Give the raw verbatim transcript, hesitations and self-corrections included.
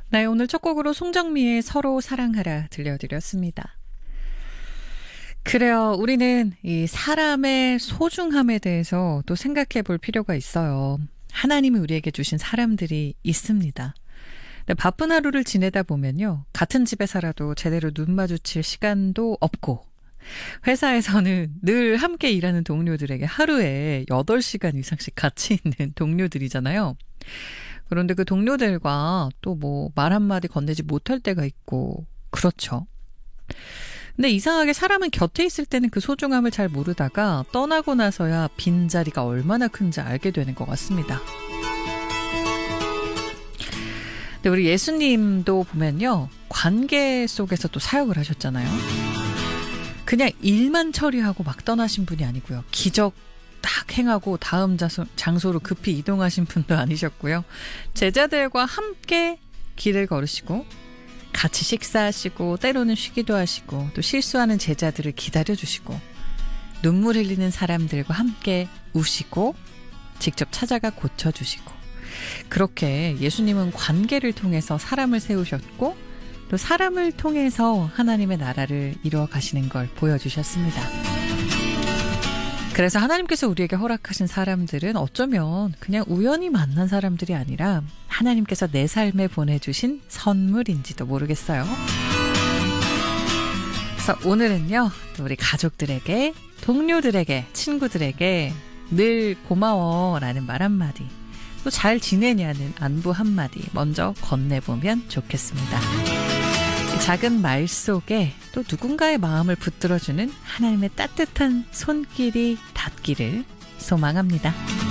네, 오늘 첫 곡으로 송정미의 서로 사랑하라 들려드렸습니다. 그래요. 우리는 이 사람의 소중함에 대해서 또 생각해 볼 필요가 있어요. 하나님이 우리에게 주신 사람들이 있습니다. 근데 바쁜 하루를 지내다 보면요. 같은 집에 살아도 제대로 눈 마주칠 시간도 없고, 회사에서는 늘 함께 일하는 동료들에게 하루에 여덟 시간 이상씩 같이 있는 동료들이잖아요. 그런데 그 동료들과 또 뭐 말 한마디 건네지 못할 때가 있고, 그렇죠. 근데 이상하게 사람은 곁에 있을 때는 그 소중함을 잘 모르다가 떠나고 나서야 빈자리가 얼마나 큰지 알게 되는 것 같습니다. 근데 우리 예수님도 보면요. 관계 속에서 또 사역을 하셨잖아요. 그냥 일만 처리하고 막 떠나신 분이 아니고요. 기적 딱 행하고 다음 자소, 장소로 급히 이동하신 분도 아니셨고요. 제자들과 함께 길을 걸으시고 같이 식사하시고 때로는 쉬기도 하시고 또 실수하는 제자들을 기다려주시고 눈물 흘리는 사람들과 함께 우시고 직접 찾아가 고쳐주시고 그렇게 예수님은 관계를 통해서 사람을 세우셨고 또 사람을 통해서 하나님의 나라를 이루어 가시는 걸 보여주셨습니다. 그래서 하나님께서 우리에게 허락하신 사람들은 어쩌면 그냥 우연히 만난 사람들이 아니라 하나님께서 내 삶에 보내주신 선물인지도 모르겠어요. 그래서 오늘은요, 또 우리 가족들에게, 동료들에게, 친구들에게 늘 고마워라는 말 한마디, 또 잘 지내냐는 안부 한마디 먼저 건네보면 좋겠습니다. 작은 말 속에 또 누군가의 마음을 붙들어주는 하나님의 따뜻한 손길이 닿기를 소망합니다.